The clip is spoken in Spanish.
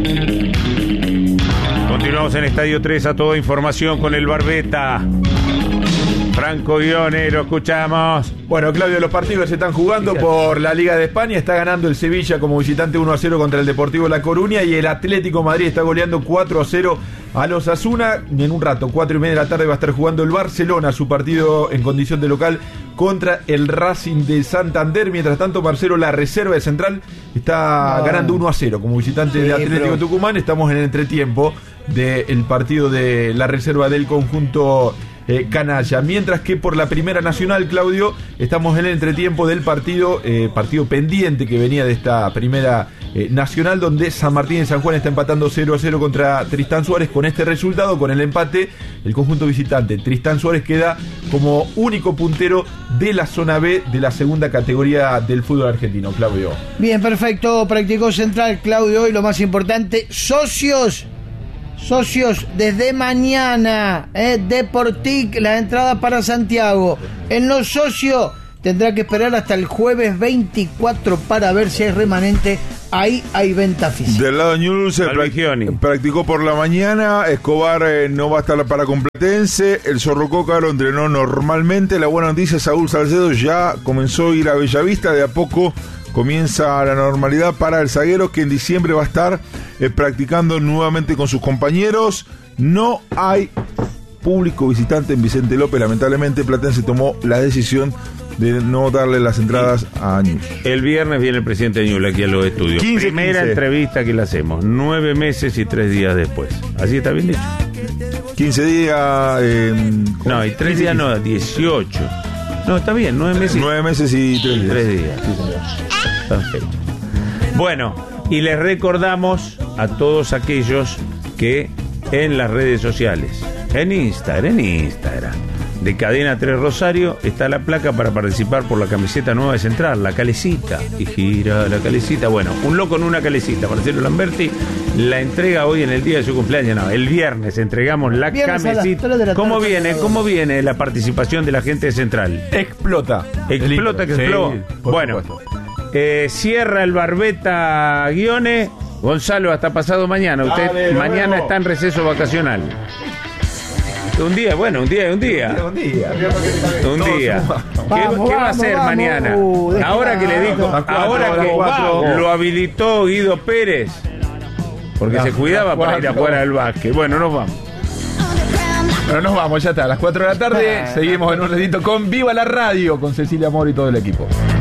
Continuamos en Estadio 3 a toda información con el Barbeta. Franco Ghione, lo escuchamos. Bueno, Claudio, los partidos se están jugando por la Liga de España. Está ganando el Sevilla como visitante 1-0 contra el Deportivo La Coruña y el Atlético Madrid está goleando 4-0 a los Osasuna. Y en un rato, 4:30 de la tarde, va a estar jugando el Barcelona su partido en condición de local contra el Racing de Santander. Mientras tanto, Marcelo, la reserva de Central, está ganando 1-0 como visitante de Atlético Tucumán. Estamos en el entretiempo del partido de la reserva del conjunto canalla. Mientras que por la Primera Nacional, Claudio, estamos en el entretiempo del partido pendiente que venía de esta Primera Nacional, donde San Martín de San Juan está empatando 0-0 contra Tristán Suárez. Con este resultado, con el empate, el conjunto visitante Tristán Suárez queda como único puntero de la zona B de la segunda categoría del fútbol argentino, Claudio. Bien, perfecto, practicó Central, Claudio, y lo más importante, socios, desde mañana, Deportic, la entrada para Santiago. En los socios tendrá que esperar hasta el jueves 24 para ver si hay remanente. Ahí hay venta física. Del lado de Newell's practicó por la mañana. Escobar no va a estar para Complutense. El Zorro Coca lo entrenó normalmente. La buena noticia, Saúl Salcedo ya comenzó a ir a Bellavista. De a poco comienza la normalidad para el zaguero, que en diciembre va a estar practicando nuevamente con sus compañeros. No hay público visitante en Vicente López. Lamentablemente, Platense tomó la decisión de no darle las entradas a Newell's. El viernes viene el presidente de Newell's aquí a los estudios. Primera entrevista que le hacemos, 9 meses y 3 días después. ¿Así está bien dicho? 15 días... no, y 3 días no, 18. No, está bien, 9 meses. 9 meses y 3 días. 3 días. Sí, señor. Perfecto. Bueno, y les recordamos a todos aquellos que en las redes sociales, en Instagram, de Cadena 3 Rosario, está la placa para participar por la camiseta nueva de Central, la calecita. Y gira la calecita. Bueno, un loco en una calecita. Marcelo Lamberti la entrega hoy en el día de su cumpleaños. No, el viernes entregamos la camiseta. ¿Cómo viene la participación de la gente de Central? Explota. Que explota. Sí, bueno, cierra el Barbeta Ghione. Gonzalo, hasta pasado mañana. Usted mañana está en receso vacacional. Un día. ¿Qué va a hacer mañana? Ahora que le dijo, ahora que lo habilitó Guido Pérez, porque se cuidaba para ir afuera del básquet. Bueno, nos vamos. Bueno, nos vamos, ya está, a las 4 de la tarde. Seguimos en un ratito con Viva la Radio, con Cecilia Moro y todo el equipo.